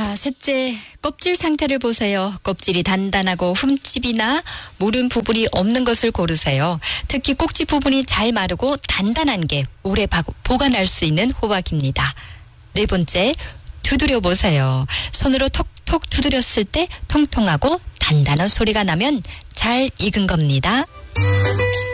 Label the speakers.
Speaker 1: 자, 셋째, 껍질 상태를 보세요. 껍질이 단단하고 흠집이나 무른 부분이 없는 것을 고르세요. 특히 꼭지 부분이 잘 마르고 단단한 게 오래 보관할 수 있는 호박입니다. 네 번째, 두드려 보세요. 손으로 톡톡 두드렸을 때 통통하고 단단한 소리가 나면 잘 익은 겁니다.